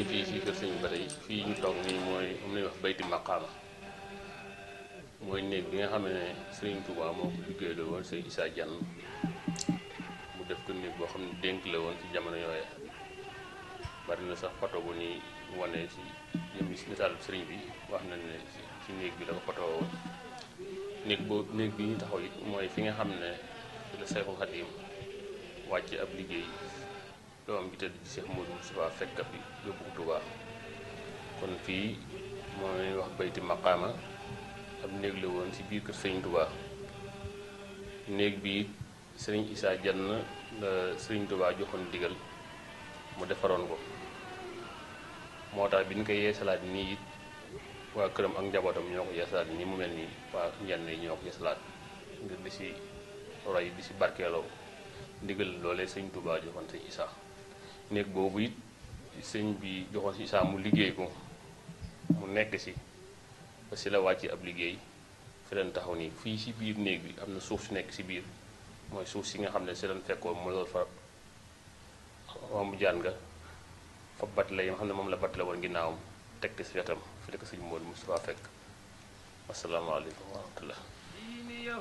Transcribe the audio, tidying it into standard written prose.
ngi fii si kër sëñ ba tey fii ñu toog nii mooy am nañu wax bayti maqaama mooy néeg bi nga xam ne Sëriñ Tuubaa moo ko liggéey la woon Sëriñ Issa Diagne mu def ko néeg boo xam ne dénk la woon ci jamono yooye bari na sax photo bu ñuy wane si yëmmi si misaal sëriñ bi wax nañ ne si néeg bi la ko photo woon néeg bi ñu taxaw it mooy fi nga xam ne fi la Seexul Xadiim wàcc ab liggéey doom bi tëdd ci Cheikh Modou Moustapha fekk bi yóbbu ko Touba kon fii moo leen wax bayti maqaama ab néeg la woon ci biir kër Sëriñ Touba néeg bi Sëriñ Issa Diagne la Sëriñ Touba joxoon digal mu defaroon ko moo tax bi ñu koy yeesalaat nii it waa këram ak njabootam ñoo ko yeesalaat nii mu mel nii waa njenn yi ñoo ko yeesalaat ngir di si roy di si barkeeloo ndigal loolee Sëriñ Touba joxoon Sëriñ Issa néeg boobu it sëñ bi joxoon si Issa mu liggéey ko mu nekk si ba si la wàcc ab liggéey fi leen taxaw nii fii si biir néeg bi am na suuf si nekk si biir mooy suuf si nga xam ne si leen fekkoon mu lool fa mu jaan nga fa bat la yi nga xam ne moom la bat la woon ginnaawam tekk si wetam fi la ko sëñ Modou Moustapha fekk asalaamaaleykum wa rahmatullah